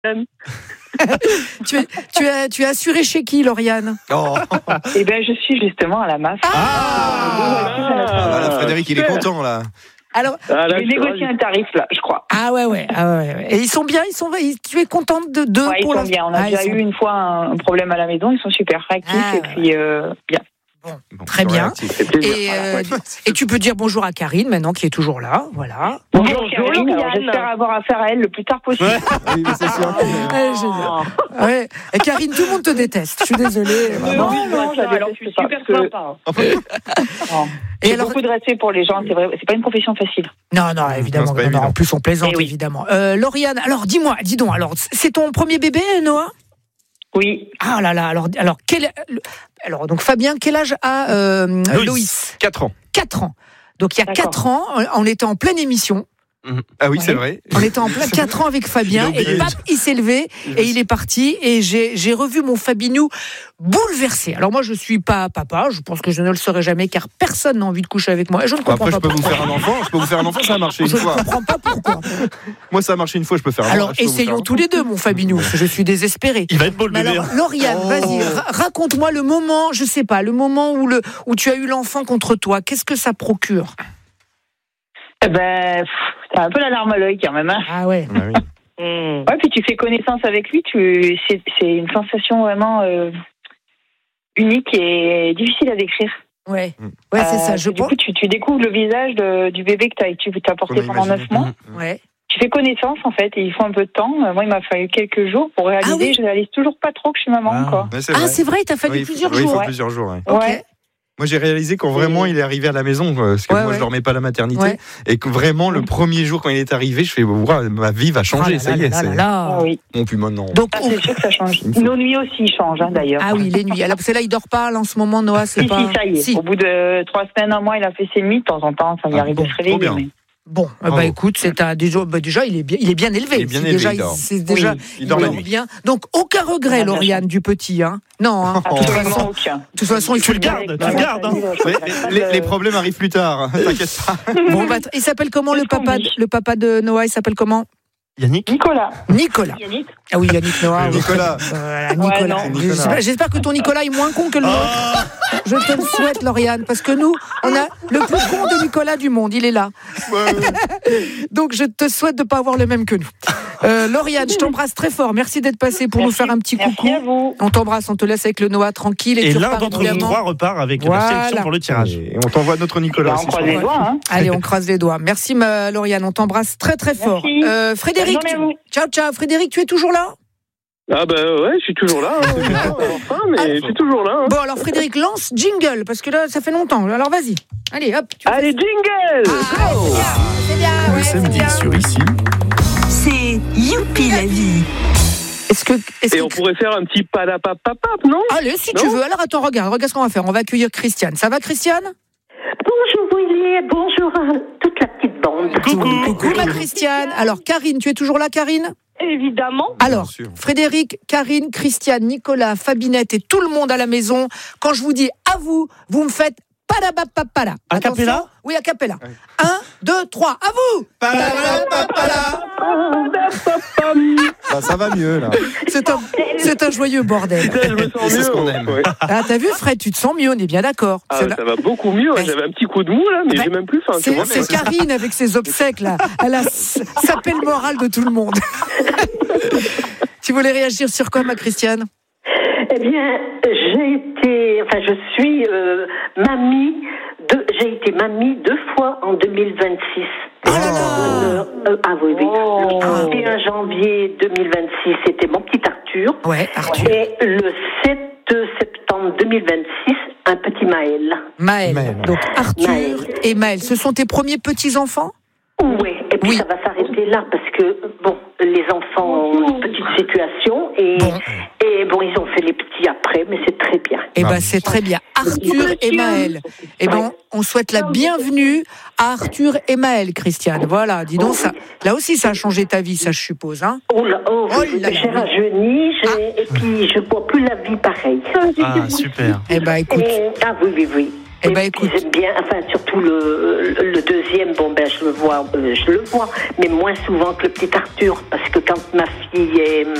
Tu es assurée chez qui, Lauriane? Eh bien, je suis justement à la MAF. Frédéric, il est content, là. Alors, je vais négocier un tarif, là, je crois. Ah ouais. Et ils sont bien, tu es contente d'eux ils sont bien. On a déjà eu une fois un problème à la maison, ils sont super réactifs et puis bien. Bon, très bien. Et tu peux dire bonjour à Karine maintenant qui est toujours là, voilà. Bonjour Karine, alors j'espère avoir affaire à elle le plus tard possible. Oui, mais c'est sûr. Ouais. Et Karine, tout le monde te déteste. Je suis désolée. Non, je suis super sympa. Et alors, beaucoup de respect pour les gens, c'est vrai, c'est pas une profession facile. Non, évidemment. Non, en plus, on plaisante, évidemment. Lauriane, alors dis donc, c'est ton premier bébé, Noah? Oui. Ah là là, alors donc Fabien, quel âge a Loïs? 4 ans. 4 ans. Donc il y a 4 ans, on était en pleine émission. Ah oui, c'est vrai. On était en plein 4 ans avec Fabien et pap, il s'est levé et il est parti et j'ai revu mon Fabinou bouleversé. Alors moi je suis pas papa, je pense que je ne le serai jamais car personne n'a envie de coucher avec moi et je ne comprends pas pourquoi. Je peux vous faire un enfant, ça a marché une fois. Je ne comprends pas pourquoi. Moi ça a marché une fois, je peux faire un enfant. Alors essayons tous les deux mon Fabinou, je suis désespéré. Il va être beau le bébé. Alors Lauriane, vas-y, raconte-moi le moment, je sais pas, le moment où tu as eu l'enfant contre toi, qu'est-ce que ça procure? T'as un peu la larme à l'œil quand même. Hein. Ah ouais. Ouais, puis tu fais connaissance avec lui. C'est une sensation vraiment unique et difficile à décrire. Ouais, c'est ça. Du coup, tu découvres le visage du bébé que tu as porté pendant 9 mois. Ouais. Tu fais connaissance en fait et il faut un peu de temps. Moi, il m'a fallu quelques jours pour réaliser. Oui. Je réalise toujours pas trop que je suis maman encore. C'est vrai, il t'a fallu plusieurs jours. Il faut plusieurs jours. Okay. Ouais. Moi, j'ai réalisé quand vraiment il est arrivé à la maison, parce que moi, je ne dormais pas à la maternité, et que vraiment, le premier jour, quand il est arrivé, je fais, ma vie va changer, ça y est. Bon, puis maintenant. Donc, c'est sûr que ça change. Nos nuits aussi changent, d'ailleurs. Ah oui, les nuits. Alors, c'est là, il dort pas, là, en ce moment, Noah, c'est pas... Si, ça y est. Au bout de 3 semaines, 1 mois, il a fait ses nuits, de temps en temps, ça lui arrive de se réveiller. Bon, écoute, déjà, il est bien élevé. Il est bien élevé, il dort bien. Donc, aucun regret, Lauriane, du petit, hein. Non, hein. De toute façon, il faut le gardes. Tu le gardes. Les problèmes arrivent plus tard. T'inquiète pas. Bon, il s'appelle comment le papa de Noah? Il s'appelle comment? Yannick. Nicolas. Yannick. Ah oui, Yannick Noah. Nicolas. Nicolas. J'espère que ton Nicolas est moins con que le nôtre. Je te le souhaite, Lauriane, parce que nous, on a le plus con de Nicolas du monde. Il est là. Donc, je te souhaite de ne pas avoir le même que nous. Lauriane, je t'embrasse très fort. Merci d'être passée pour nous faire un petit coucou. Merci à vous. On t'embrasse, on te laisse avec le Noah tranquille. Et l'un d'entre vous trois repart avec la sélection pour le tirage. Et on t'envoie notre Nicolas. On croise les doigts. Hein. Allez, on croise les doigts. Merci, Lauriane. On t'embrasse très, très fort. Frédéric, ciao. Frédéric, tu es toujours là? Ah ouais, je suis toujours là. Je suis toujours là. Bon, alors Frédéric, lance jingle, parce que là, ça fait longtemps. Alors vas-y. Allez, hop. Allez, jingle go. C'est bien. Le samedi sur Ici. C'est Youpi la vie. Et on pourrait faire un petit palapapapap, non? Allez, si tu veux. Alors attends, regarde ce qu'on va faire. On va accueillir Christiane. Ça va, Christiane? Bonjour Willy, bonjour à toute la petite bande. Coucou ma Christiane. Alors Karine, tu es toujours là, Karine? Évidemment. Alors, Frédéric, Karine, Christiane, Nicolas, Fabinette et tout le monde à la maison, quand je vous dis à vous, vous me faites palabapapala. A cappella? Oui, a cappella. 1, 2, 3, à vous! Palabapapala. Ça va mieux, là. C'est un joyeux bordel. C'est ce qu'on aime. Ouais. Ah, t'as vu, Fred, tu te sens mieux, on est bien d'accord. Ça va beaucoup mieux. J'avais un petit coup de mou, là, mais j'ai même plus faim. C'est Karine avec ses obsèques, là. Elle a sapé le moral de tout le monde. Tu voulais réagir sur quoi, ma Christiane? Eh bien, je suis mamie. J'ai été mamie 2 fois en 2026. Oh là là. Oui. Le 31 janvier 2026, c'était mon petit Arthur. Ouais, Arthur. Et le 7 septembre 2026, un petit Maël. Maël. Donc Arthur et Maël. Ce sont tes premiers petits-enfants? Oui, et puis ça va s'arrêter là parce que, les enfants ont une petite situation et ils ont fait les petits après, mais c'est très bien. C'est très bien. Arthur et Maël. On souhaite la bienvenue à Arthur et Maël, Christiane. Voilà, dis donc, ça, là aussi, ça a changé ta vie, ça, je suppose. Hein? J'ai rajeuni, et puis je ne vois plus la vie pareille. Ah, super. Écoute. Oui. Eh ben, écoute. J'aime bien, enfin, surtout le deuxième, je le vois, mais moins souvent que le petit Arthur, parce que quand ma fille est